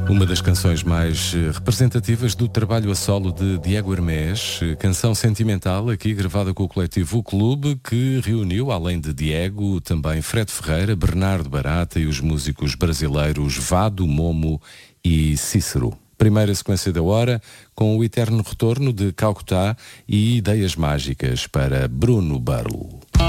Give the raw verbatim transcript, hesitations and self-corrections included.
Uma das canções mais representativas do trabalho a solo de Diego Hermés, canção sentimental aqui gravada com o coletivo O Clube, que reuniu, além de Diego, também Fred Ferreira, Bernardo Barata e os músicos brasileiros Vado, Momo e Cícero. Primeira sequência da hora, com o eterno retorno de Calcutá e ideias mágicas para Bruno Burle.